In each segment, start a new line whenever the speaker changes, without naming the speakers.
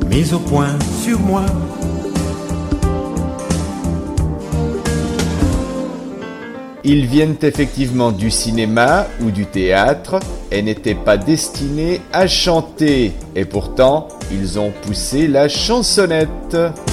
mise au point sur moi.
Ils viennent effectivement du cinéma ou du théâtre et n'étaient pas destinés à chanter. Et pourtant, ils ont poussé la chansonnette.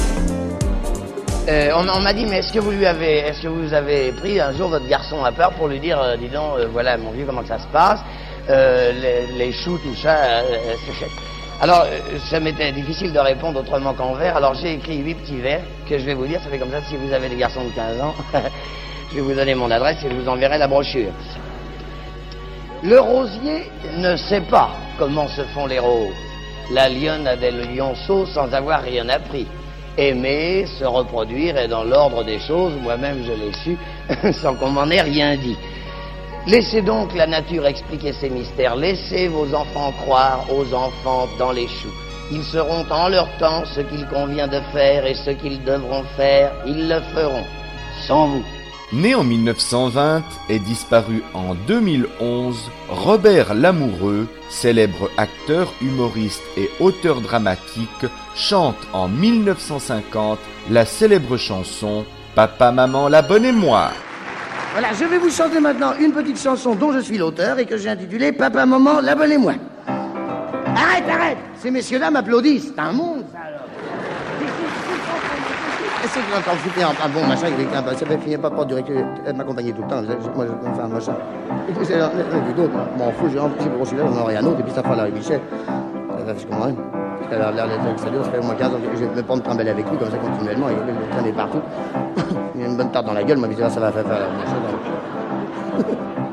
On m'a dit, mais est-ce que vous avez pris un jour votre garçon à part pour lui dire, dis donc, voilà mon vieux, comment que ça se passe, les choux, tout ça. Alors, ça m'était difficile de répondre autrement qu'en vers. Alors j'ai écrit 8 petits vers que je vais vous dire. Ça fait comme ça, si vous avez des garçons de 15 ans, je vais vous donner mon adresse et je vous enverrai la brochure. Le rosier ne sait pas comment se font les roses. La lionne a des lionceaux sans avoir rien appris. Aimer, se reproduire est dans l'ordre des choses. Moi-même, je l'ai su sans qu'on m'en ait rien dit. Laissez donc la nature expliquer ses mystères. Laissez vos enfants croire aux enfants dans les choux. Ils seront en leur temps ce qu'il convient de faire et ce qu'ils devront faire, ils le feront, sans vous.
Né en 1920 et disparu en 2011, Robert Lamoureux, célèbre acteur, humoriste et auteur dramatique, chante en 1950 la célèbre chanson « Papa, maman, la bonne et moi ».
Voilà, je vais vous chanter maintenant une petite chanson dont je suis l'auteur et que j'ai intitulée « Papa, maman, la bonne et moi ». Arrête. Ces messieurs-là m'applaudissent. C'est un monde, ça, alors. C'est que j'entends foutre un bon machin avec ça finit pas par durer, elle m'accompagnait tout le temps. Moi, je vais faire un machin. Et puis, c'est d'autres, m'en fous, j'ai un petit brochure là, j'en aurai un autre, et puis ça fera la Michel. Je comprends rien. Parce qu'elle a l'air d'être extérieur, ça fait au moins 15 ans, je vais me prendre trimballer avec lui, comme ça, continuellement, il le traîner partout. Il y a une bonne tarte dans la gueule, moi, ça va faire la machin.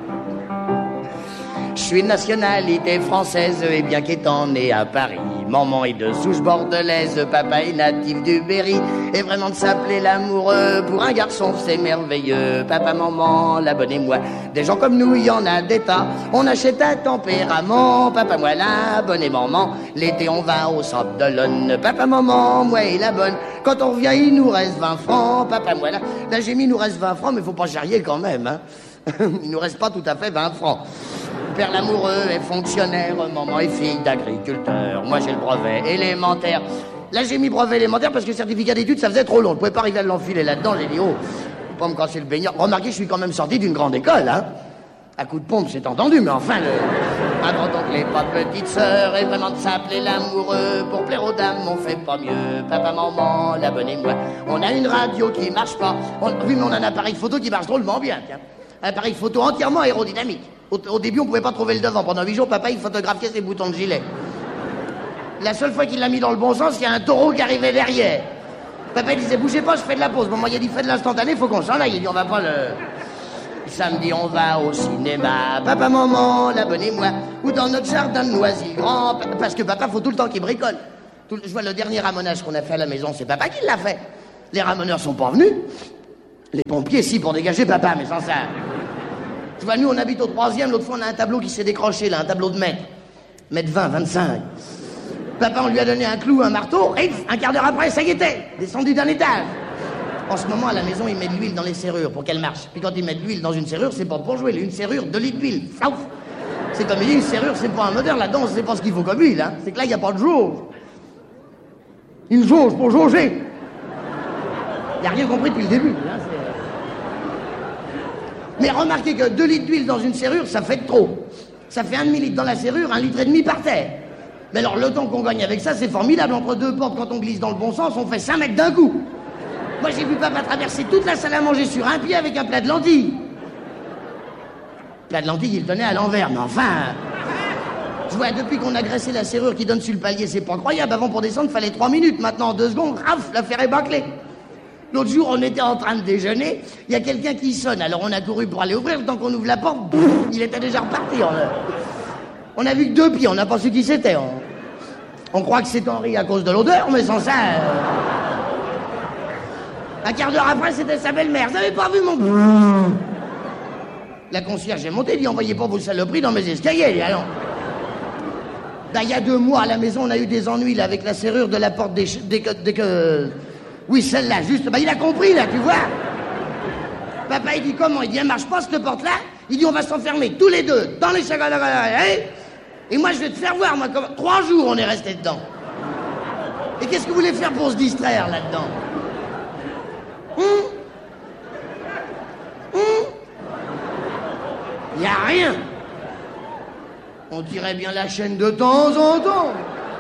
Je suis de nationalité française et bien qu'étant né à Paris, maman est de souche bordelaise, papa est natif du Berry. Et vraiment de s'appeler l'amoureux, pour un garçon c'est merveilleux. Papa, maman, la bonne et moi, des gens comme nous, il y en a des tas. On achète un tempérament, papa, moi, la bonne et maman. L'été on va au Sable d'Olonne, papa, maman, moi et la bonne. Quand on revient il nous reste 20 francs, papa, moi, là j'ai mis il nous reste 20 francs, mais faut pas charrier quand même, hein. Il nous reste pas tout à fait 20 francs. Père l'amoureux est fonctionnaire, maman est fille d'agriculteur. Moi j'ai le brevet élémentaire. Là j'ai mis brevet élémentaire parce que le certificat d'études ça faisait trop long. Je pouvais pas arriver à l'enfiler là-dedans. J'ai dit oh, faut pas me casser le baignard. Remarquez, je suis quand même sorti d'une grande école, hein. À coup de pompe c'est entendu, mais enfin avant donc les pas petites sœurs et vraiment de s'appeler l'amoureux. Pour plaire aux dames on fait pas mieux. Papa, maman, la bonne et moi. On a une radio qui marche pas. Oui mais on a un appareil photo qui marche drôlement bien, tiens. Un appareil photo entièrement aérodynamique. Au début, on pouvait pas trouver le devant. Pendant 8 jours, papa, il photographiait ses boutons de gilet. La seule fois qu'il l'a mis dans le bon sens, il y a un taureau qui arrivait derrière. Papa, il disait, bougez pas, je fais de la pause. Bon, moi, il a dit, fais de l'instantané, faut qu'on s'en aille. Il dit, on va pas le... Samedi, on va au cinéma. Papa, maman, la bonne et moi. Ou dans notre jardin de Noisy Grand. Parce que papa, faut tout le temps qu'il bricole. Je vois le dernier ramonage qu'on a fait à la maison, c'est papa qui l'a fait. Les ramoneurs sont pas venus. Les pompiers, si, pour dégager papa, mais sans ça... Tu vois, nous, on habite au 3e, l'autre fois, on a un tableau qui s'est décroché, là, un tableau de mètre. Mètre 20, 25. Papa, on lui a donné un clou, un marteau, et un quart d'heure après, ça y était, descendu d'un étage. En ce moment, à la maison, il met de l'huile dans les serrures pour qu'elles marchent. Puis quand il met de l'huile dans une serrure, c'est pas pour jouer, une serrure, 2 litres d'huile. C'est comme il dit, une serrure, c'est pas un moteur, là-dedans, c'est pas ce qu'il faut comme huile, hein. C'est que là, il n'y a pas de jauge. Une jauge pour jauger. Il n'a rien compris depuis le début, hein, Mais remarquez que 2 litres d'huile dans une serrure, ça fait trop. Ça fait 1,5 litre dans la serrure, 1,5 litre par terre. Mais alors, le temps qu'on gagne avec ça, c'est formidable. Entre 2 portes, quand on glisse dans le bon sens, on fait 5 mètres d'un coup. Moi, j'ai vu papa traverser toute la salle à manger sur un pied avec un plat de lentilles. Plat de lentilles, il tenait à l'envers, mais enfin... Je vois, depuis qu'on a graissé la serrure qui donne sur le palier, c'est pas incroyable. Avant, pour descendre, il fallait 3 minutes. Maintenant, en 2 secondes, raf, l'affaire est bâclée. L'autre jour, on était en train de déjeuner, il y a quelqu'un qui sonne. Alors on a couru pour aller ouvrir, le temps qu'on ouvre la porte, il était déjà reparti. On a vu que 2 pieds, on n'a pas su qui c'était. On croit que c'est Henri à cause de l'odeur, mais sans ça... Un quart d'heure après, c'était sa belle-mère. Vous avez pas vu mon... La concierge est montée, dit, envoyez pas vos saloperies dans mes escaliers, allons. Ben, il y a 2 mois, à la maison, on a eu des ennuis, là, avec la serrure de la porte Oui, celle-là, juste. Bah, il a compris, là, tu vois. Papa, il dit comment? Il dit, elle marche pas, cette porte-là. Il dit, on va s'enfermer tous les deux dans les chagals. Et moi, je vais te faire voir, moi, comment... 3 jours, on est restés dedans. Et qu'est-ce que vous voulez faire pour se distraire là-dedans? Y a rien. On tirait bien la chaîne de temps en temps.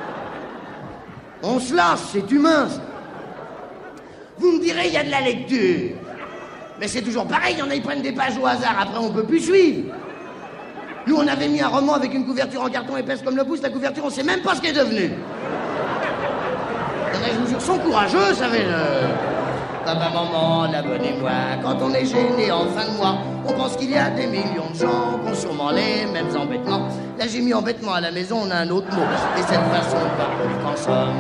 On se lasse, c'est humain, ça. Vous me direz, il y a de la lecture. Mais c'est toujours pareil, il y en a, ils prennent des pages au hasard, après on peut plus suivre. Nous, on avait mis un roman avec une couverture en carton épaisse comme le pouce, la couverture, on sait même pas ce qu'elle est devenue. Il y en a, je vous jure, sont courageux, savez-le. Papa, maman, abonnez-moi, quand on est gêné en fin de mois, on pense qu'il y a des millions de gens qui ont sûrement les mêmes embêtements. Là, j'ai mis embêtement à la maison, on a un autre mot. Et cette façon de parler qu'en somme,